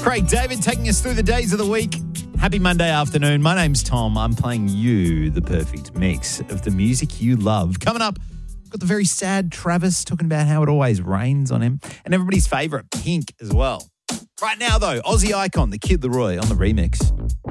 Craig David taking us through the days of the week. Happy Monday afternoon. My name's Tom. I'm playing you the perfect mix of the music you love. Coming up, got the very sad Travis talking about how it always rains on him. And everybody's favourite, Pink, as well. Right now, though, Aussie icon, the Kid Laroi on the remix.